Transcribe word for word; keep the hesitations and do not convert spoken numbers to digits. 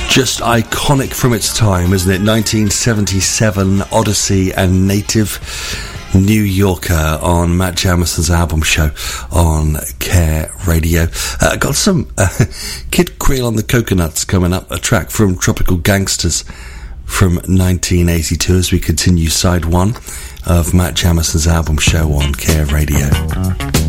Just iconic from its time, isn't it? nineteen seventy-seven, Odyssey and Native New Yorker on Matt Jamison's album show on Care Radio. Uh, got some uh, Kid Creel on the Coconuts coming up, a track from Tropical Gangsters from nineteen eighty-two as we continue side one of Matt Jamison's album show on Care Radio.